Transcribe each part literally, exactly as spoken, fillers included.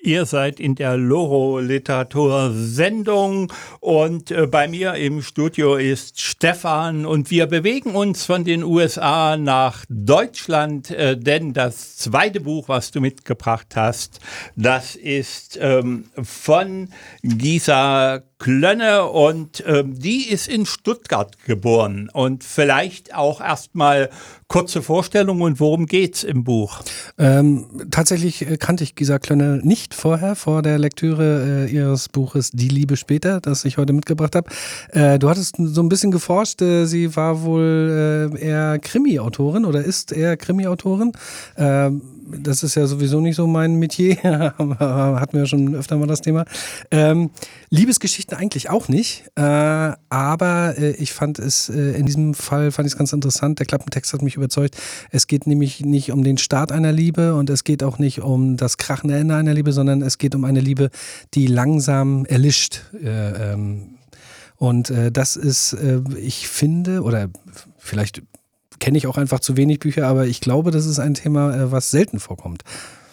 Ihr seid in der Loro-Literatur-Sendung und äh, bei mir im Studio ist Stefan und wir bewegen uns von den U S A nach Deutschland, äh, denn das zweite Buch, was du mitgebracht hast, das ist ähm, von Gisa Klönne und ähm, die ist in Stuttgart geboren und vielleicht auch erstmal kurze Vorstellung und worum geht's im Buch? Ähm, tatsächlich äh, kannte ich Gisa Klönne nicht vorher, vor der Lektüre äh, ihres Buches Die Liebe später, das ich heute mitgebracht habe. Äh, du hattest so ein bisschen geforscht, äh, sie war wohl äh, eher Krimi-Autorin oder ist eher Krimi-Autorin. Ähm, das ist ja sowieso nicht so mein Metier, hatten wir ja schon öfter mal das Thema. Ähm, Liebesgeschichten eigentlich auch nicht, äh, aber äh, ich fand es äh, in diesem Fall fand ich es ganz interessant. Der Klappentext hat mich überzeugt. Es geht nämlich nicht um den Start einer Liebe und es geht auch nicht um das krachende Ende einer Liebe, sondern es geht um eine Liebe, die langsam erlischt. Äh, ähm, und äh, das ist, äh, ich finde, oder vielleicht kenne ich auch einfach zu wenig Bücher, aber ich glaube, das ist ein Thema, äh, was selten vorkommt.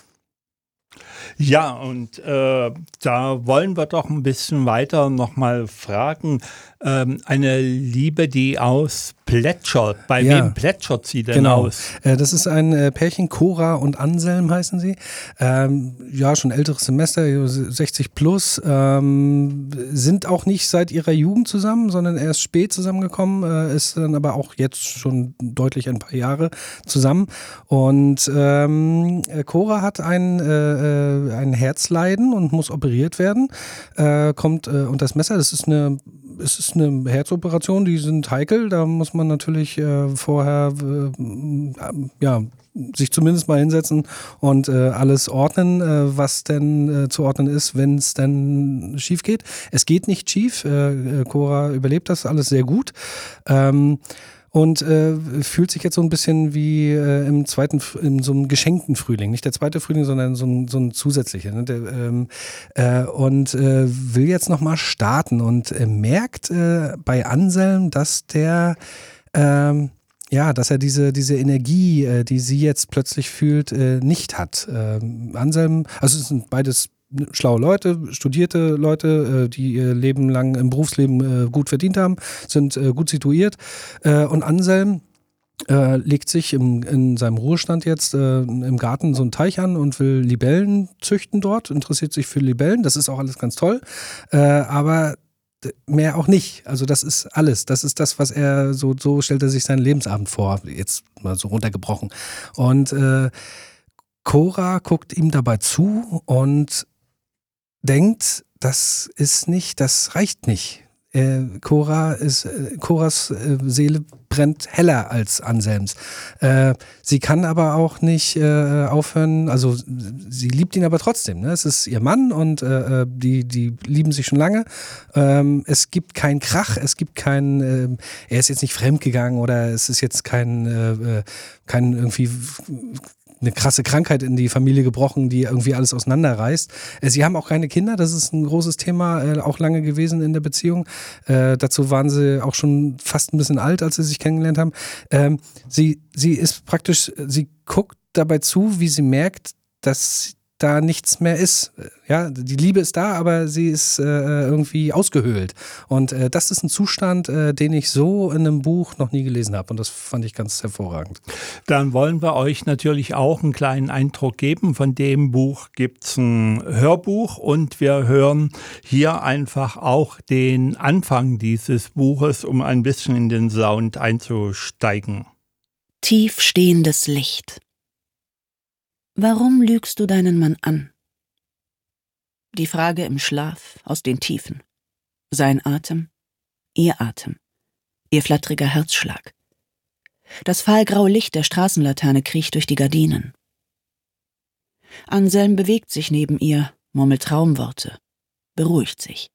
Ja, und äh, da wollen wir doch ein bisschen weiter nochmal fragen. Ähm, eine Liebe, die ausplätschert. Bei Ja, wem plätschert sie denn genau. aus? Äh, das ist ein äh, Pärchen, Cora und Anselm heißen sie. Ähm, ja, schon älteres Semester, sechzig plus. Ähm, sind auch nicht seit ihrer Jugend zusammen, sondern erst spät zusammengekommen. Äh, ist dann aber auch jetzt schon deutlich ein paar Jahre zusammen. Und ähm, Cora hat ein, äh, ein Herzleiden und muss operiert werden. Äh, kommt äh, unter das Messer. Das ist eine Es ist eine Herzoperation, die sind heikel. Da muss man natürlich äh, vorher äh, ja, sich zumindest mal hinsetzen und äh, alles ordnen, äh, was denn äh, zu ordnen ist, wenn es denn schief geht. Es geht nicht schief. Äh, Cora überlebt das alles sehr gut. Ähm, Und äh, fühlt sich jetzt so ein bisschen wie äh, im zweiten, in so einem geschenkten Frühling. Nicht der zweite Frühling, sondern so ein, so ein zusätzlicher. Ne? Der, ähm, äh, und äh, will jetzt nochmal starten und äh, merkt äh, bei Anselm, dass der, ähm, ja, dass er diese, diese Energie, äh, die sie jetzt plötzlich fühlt, äh, nicht hat. Ähm, Anselm, also es sind beides schlaue Leute, studierte Leute, die ihr Leben lang im Berufsleben gut verdient haben, sind gut situiert. Und Anselm äh, legt sich im, in seinem Ruhestand jetzt äh, im Garten so einen Teich an und will Libellen züchten dort, interessiert sich für Libellen, das ist auch alles ganz toll, äh, aber mehr auch nicht. Also das ist alles. Das ist das, was er, so, so stellt er sich seinen Lebensabend vor, jetzt mal so runtergebrochen. Und äh, Cora guckt ihm dabei zu und denkt, das ist nicht, das reicht nicht. Äh, Cora ist, äh, Coras äh, Seele brennt heller als Anselms. Äh, sie kann aber auch nicht äh, aufhören, also sie liebt ihn aber trotzdem. Ne? Es ist ihr Mann und äh, die, die lieben sich schon lange. Ähm, es gibt keinen Krach, es gibt keinen, äh, er ist jetzt nicht fremdgegangen oder es ist jetzt kein, äh, kein irgendwie eine krasse Krankheit in die Familie gebrochen, die irgendwie alles auseinanderreißt. Sie haben auch keine Kinder, das ist ein großes Thema, äh, auch lange gewesen in der Beziehung. Äh, dazu waren sie auch schon fast ein bisschen alt, als sie sich kennengelernt haben. Ähm, sie, sie ist praktisch, sie guckt dabei zu, wie sie merkt, dass da nichts mehr ist. Ja, die Liebe ist da, aber sie ist äh, irgendwie ausgehöhlt. Und äh, das ist ein Zustand, äh, den ich so in einem Buch noch nie gelesen habe. Und das fand ich ganz hervorragend. Dann wollen wir euch natürlich auch einen kleinen Eindruck geben. Von dem Buch gibt's ein Hörbuch und wir hören hier einfach auch den Anfang dieses Buches, um ein bisschen in den Sound einzusteigen. Tief stehendes Licht. Warum lügst du deinen Mann an? Die Frage im Schlaf aus den Tiefen. Sein Atem, ihr Atem, ihr flatteriger Herzschlag. Das fahlgraue Licht der Straßenlaterne kriecht durch die Gardinen. Anselm bewegt sich neben ihr, murmelt Traumworte, beruhigt sich.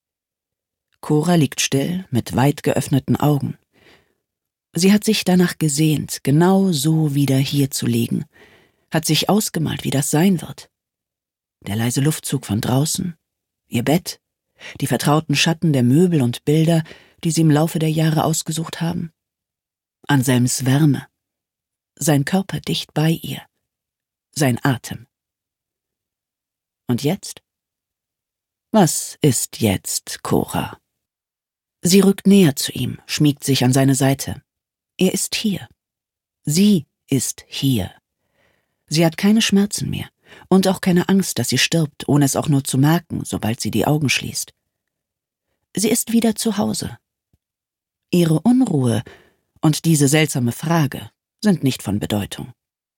Cora liegt still, mit weit geöffneten Augen. Sie hat sich danach gesehnt, genau so wieder hier zu liegen, hat sich ausgemalt, wie das sein wird. Der leise Luftzug von draußen, ihr Bett, die vertrauten Schatten der Möbel und Bilder, die sie im Laufe der Jahre ausgesucht haben. Anselms Wärme, sein Körper dicht bei ihr, sein Atem. Und jetzt? Was ist jetzt, Cora? Sie rückt näher zu ihm, schmiegt sich an seine Seite. Er ist hier. Sie ist hier. Sie hat keine Schmerzen mehr und auch keine Angst, dass sie stirbt, ohne es auch nur zu merken, sobald sie die Augen schließt. Sie ist wieder zu Hause. Ihre Unruhe und diese seltsame Frage sind nicht von Bedeutung.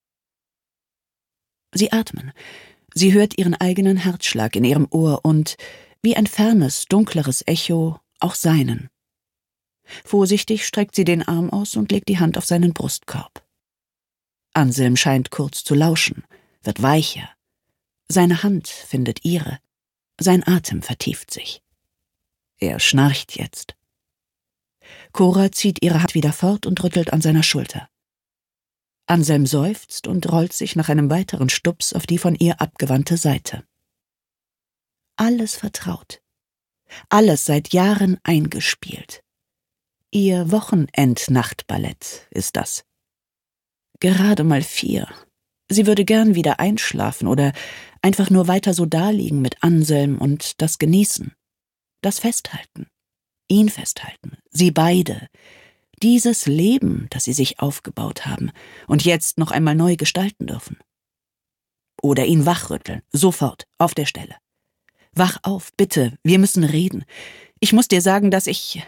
Sie atmen. Sie hört ihren eigenen Herzschlag in ihrem Ohr und, wie ein fernes, dunkleres Echo, auch seinen. Vorsichtig streckt sie den Arm aus und legt die Hand auf seinen Brustkorb. Anselm scheint kurz zu lauschen, wird weicher. Seine Hand findet ihre. Sein Atem vertieft sich. Er schnarcht jetzt. Cora zieht ihre Hand wieder fort und rüttelt an seiner Schulter. Anselm seufzt und rollt sich nach einem weiteren Stups auf die von ihr abgewandte Seite. Alles vertraut. Alles seit Jahren eingespielt. Ihr Wochenend-Nachtballett ist das. Gerade mal vier. Sie würde gern wieder einschlafen oder einfach nur weiter so daliegen mit Anselm und das genießen. Das Festhalten. Ihn festhalten. Sie beide. Dieses Leben, das sie sich aufgebaut haben und jetzt noch einmal neu gestalten dürfen. Oder ihn wachrütteln. Sofort. Auf der Stelle. Wach auf, bitte. Wir müssen reden. Ich muss dir sagen, dass ich...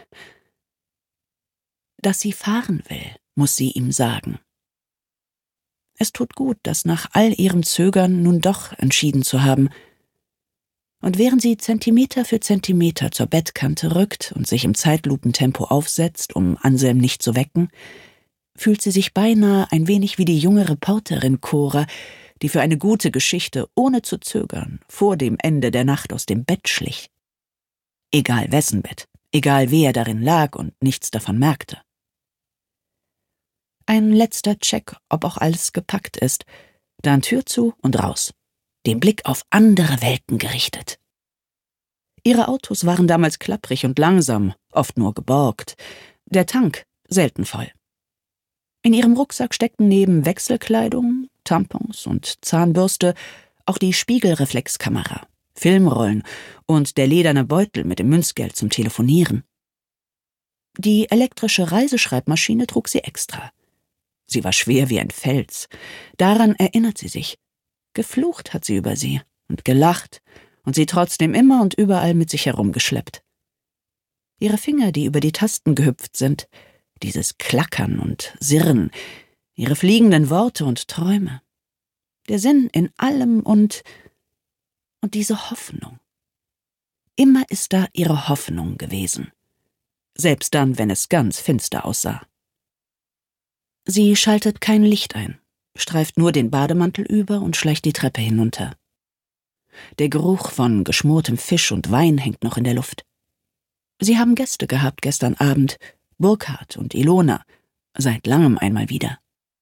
Dass sie fahren will, muss sie ihm sagen. Es tut gut, das nach all ihrem Zögern nun doch entschieden zu haben. Und während sie Zentimeter für Zentimeter zur Bettkante rückt und sich im Zeitlupentempo aufsetzt, um Anselm nicht zu wecken, fühlt sie sich beinahe ein wenig wie die junge Reporterin Cora, die für eine gute Geschichte ohne zu zögern vor dem Ende der Nacht aus dem Bett schlich. Egal wessen Bett, egal wer darin lag und nichts davon merkte. Ein letzter Check, ob auch alles gepackt ist, dann Tür zu und raus, den Blick auf andere Welten gerichtet. Ihre Autos waren damals klapprig und langsam, oft nur geborgt, der Tank selten voll. In ihrem Rucksack steckten neben Wechselkleidung, Tampons und Zahnbürste auch die Spiegelreflexkamera, Filmrollen und der lederne Beutel mit dem Münzgeld zum Telefonieren. Die elektrische Reiseschreibmaschine trug sie extra. Sie war schwer wie ein Fels. Daran erinnert sie sich. Geflucht hat sie über sie und gelacht und sie trotzdem immer und überall mit sich herumgeschleppt. Ihre Finger, die über die Tasten gehüpft sind, dieses Klackern und Sirren, ihre fliegenden Worte und Träume, der Sinn in allem und und diese Hoffnung. Immer ist da ihre Hoffnung gewesen, selbst dann, wenn es ganz finster aussah. Sie schaltet kein Licht ein, streift nur den Bademantel über und schleicht die Treppe hinunter. Der Geruch von geschmortem Fisch und Wein hängt noch in der Luft. Sie haben Gäste gehabt gestern Abend, Burkhard und Ilona, seit langem einmal wieder.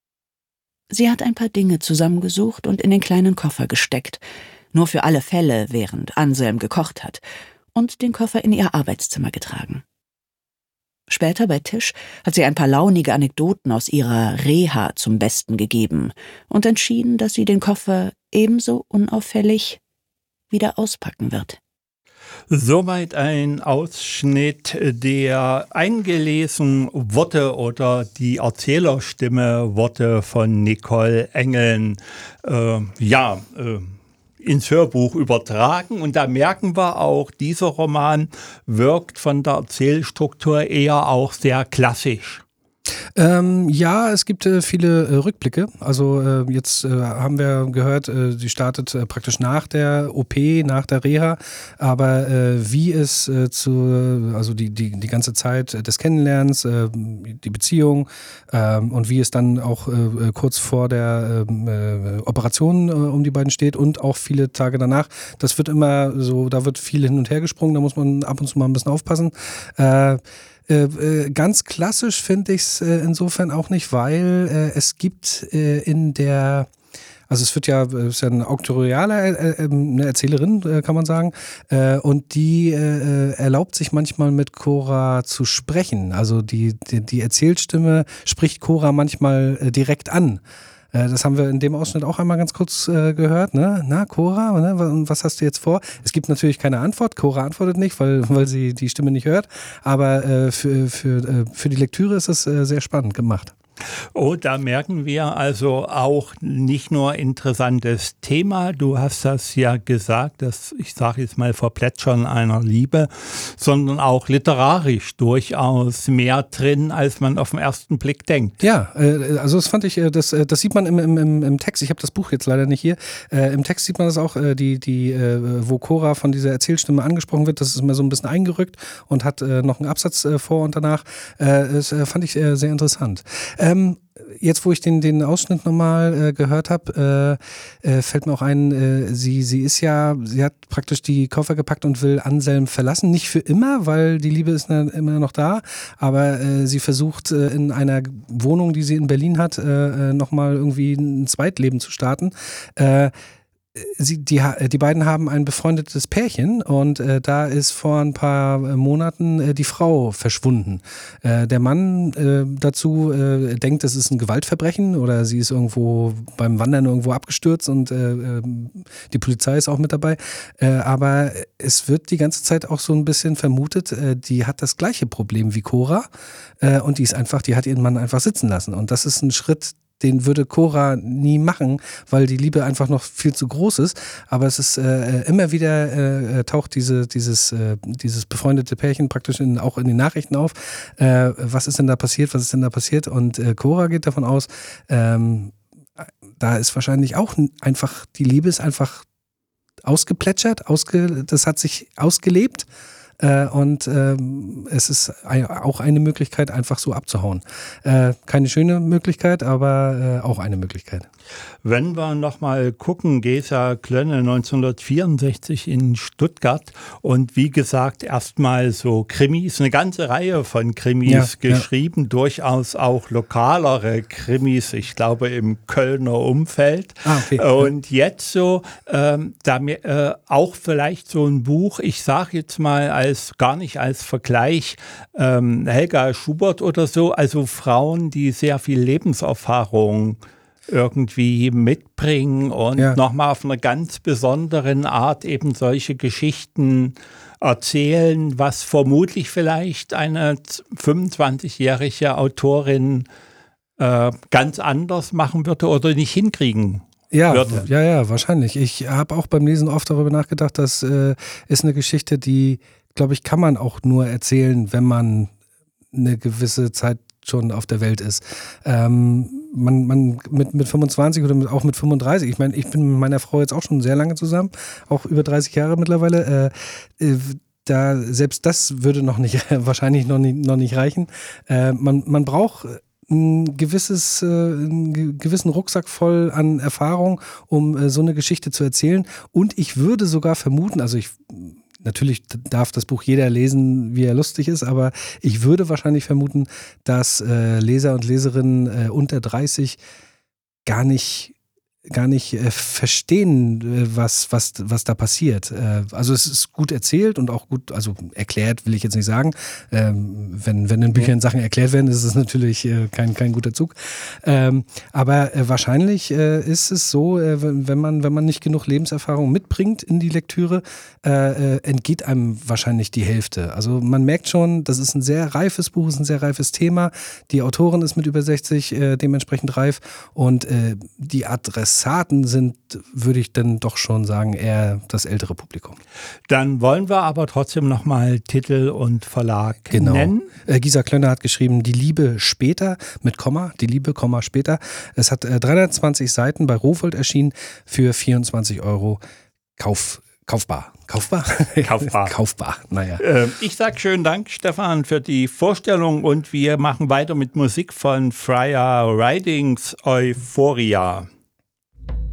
Sie hat ein paar Dinge zusammengesucht und in den kleinen Koffer gesteckt, nur für alle Fälle, während Anselm gekocht hat, und den Koffer in ihr Arbeitszimmer getragen. Später bei Tisch hat sie ein paar launige Anekdoten aus ihrer Reha zum Besten gegeben und entschieden, dass sie den Koffer ebenso unauffällig wieder auspacken wird. Soweit ein Ausschnitt der eingelesenen Worte oder die Erzählerstimme Worte von Nicole Engeln. Äh, ja, äh, ins Hörbuch übertragen. Und da merken wir auch, dieser Roman wirkt von der Erzählstruktur eher auch sehr klassisch. Ähm, ja, es gibt äh, viele äh, Rückblicke. Also äh, jetzt äh, haben wir gehört, äh, sie startet äh, praktisch nach der O P, nach der Reha. Aber äh, wie es äh, zu, also die, die, die ganze Zeit des Kennenlernens, äh, die Beziehung äh, und wie es dann auch äh, kurz vor der äh, Operation äh, um die beiden steht und auch viele Tage danach, das wird immer so, da wird viel hin und her gesprungen, da muss man ab und zu mal ein bisschen aufpassen. Äh, Äh, äh, ganz klassisch finde ich es äh, insofern auch nicht, weil äh, es gibt äh, in der, also es wird ja, es ist ja eine auktoriale äh, äh, eine Erzählerin, äh, kann man sagen, äh, und die äh, erlaubt sich manchmal mit Cora zu sprechen. Also die, die, die Erzählstimme spricht Cora manchmal äh, direkt an. Äh, das haben wir in dem Ausschnitt auch einmal ganz kurz äh, gehört. Ne? Na, Cora, ne? Was hast du jetzt vor? Es gibt natürlich keine Antwort. Cora antwortet nicht, weil, weil sie die Stimme nicht hört. Aber äh, für, für, äh, für die Lektüre ist es äh, sehr spannend gemacht. Oh, da merken wir also auch nicht nur interessantes Thema, du hast das ja gesagt, dass ich sage jetzt mal Verplätschern einer Liebe, sondern auch literarisch durchaus mehr drin, als man auf den ersten Blick denkt. Ja, äh, also das fand ich, äh, das, äh, das sieht man im, im, im Text, ich habe das Buch jetzt leider nicht hier, äh, im Text sieht man das auch, äh, die, die, äh, wo Cora von dieser Erzählstimme angesprochen wird, das ist immer so ein bisschen eingerückt und hat äh, noch einen Absatz äh, vor und danach, äh, das äh, fand ich äh, sehr interessant. Ähm, jetzt, wo ich den, den Ausschnitt nochmal äh, gehört habe, äh, äh, fällt mir auch ein, äh, sie, sie ist ja, sie hat praktisch die Koffer gepackt und will Anselm verlassen. Nicht für immer, weil die Liebe ist na, immer noch da, aber äh, sie versucht äh, in einer Wohnung, die sie in Berlin hat, äh, nochmal irgendwie ein Zweitleben zu starten. Äh, Sie, die, die beiden haben ein befreundetes Pärchen und äh, da ist vor ein paar Monaten äh, die Frau verschwunden. Äh, der Mann äh, dazu äh, denkt, es ist ein Gewaltverbrechen oder sie ist irgendwo beim Wandern irgendwo abgestürzt und äh, die Polizei ist auch mit dabei. Äh, aber es wird die ganze Zeit auch so ein bisschen vermutet, äh, die hat das gleiche Problem wie Cora äh, und die ist einfach, die hat ihren Mann einfach sitzen lassen. Und das ist ein Schritt, den würde Cora nie machen, weil die Liebe einfach noch viel zu groß ist. Aber es ist äh, immer wieder äh, taucht diese, dieses, äh, dieses befreundete Pärchen praktisch in, auch in den Nachrichten auf. Äh, was ist denn da passiert? Was ist denn da passiert? Und äh, Cora geht davon aus, ähm, da ist wahrscheinlich auch einfach, die Liebe ist einfach ausgeplätschert, ausge, das hat sich ausgelebt. Äh, und ähm, es ist ein, auch eine Möglichkeit, einfach so abzuhauen. Äh, keine schöne Möglichkeit, aber äh, auch eine Möglichkeit. Wenn wir nochmal gucken, Gesa Klönne neunzehnhundertvierundsechzig in Stuttgart und wie gesagt erstmal so Krimis, eine ganze Reihe von Krimis ja, geschrieben, ja. Durchaus auch lokalere Krimis, ich glaube im Kölner Umfeld. Ah, okay. Und jetzt so, ähm, da mir, äh, auch vielleicht so ein Buch, ich sage jetzt mal als gar nicht als Vergleich, ähm, Helga Schubert oder so, also Frauen, die sehr viel Lebenserfahrung irgendwie mitbringen und ja. nochmal auf einer ganz besonderen Art eben solche Geschichten erzählen, was vermutlich vielleicht eine fünfundzwanzigjährige Autorin äh, ganz anders machen würde oder nicht hinkriegen ja, würde. Ja, ja, wahrscheinlich. Ich habe auch beim Lesen oft darüber nachgedacht, das äh, ist eine Geschichte, die, glaube ich, kann man auch nur erzählen, wenn man eine gewisse Zeit schon auf der Welt ist. Ähm, man, man mit, mit fünfundzwanzig oder mit, auch mit fünfunddreißig, ich meine, ich bin mit meiner Frau jetzt auch schon sehr lange zusammen, auch über dreißig Jahre mittlerweile, äh, äh, da, selbst das würde noch nicht, wahrscheinlich noch nicht, noch nicht reichen. Äh, man, man braucht ein gewisses, äh, einen gewissen Rucksack voll an Erfahrung, um äh, so eine Geschichte zu erzählen. Und ich würde sogar vermuten, also ich natürlich darf das Buch jeder lesen, wie er lustig ist, aber ich würde wahrscheinlich vermuten, dass äh, Leser und Leserinnen äh, unter dreißig gar nicht gar nicht äh, verstehen, äh, was, was, was da passiert. Äh, also es ist gut erzählt und auch gut, also erklärt will ich jetzt nicht sagen. Ähm, wenn, wenn in Büchern Sachen erklärt werden, ist es natürlich äh, kein, kein guter Zug. Ähm, aber äh, wahrscheinlich äh, ist es so, äh, wenn man, wenn man nicht genug Lebenserfahrung mitbringt in die Lektüre, äh, äh, entgeht einem wahrscheinlich die Hälfte. Also man merkt schon, das ist ein sehr reifes Buch, ist ein sehr reifes Thema. Die Autorin ist mit über sechzig äh, dementsprechend reif und äh, die Adressaten sind, würde ich dann doch schon sagen, eher das ältere Publikum. Dann wollen wir aber trotzdem nochmal Titel und Verlag genau. nennen. Äh, Gisa Klönne hat geschrieben, Die Liebe später mit Komma, Die Liebe, Komma später. Es hat äh, dreihundertzwanzig Seiten, bei Rowohlt erschienen, für vierundzwanzig Euro Kauf, kaufbar. Kaufbar? Kaufbar. Kaufbar, naja. Ähm, ich sage schönen Dank, Stefan, für die Vorstellung und wir machen weiter mit Musik von Freya Ridings Euphoria.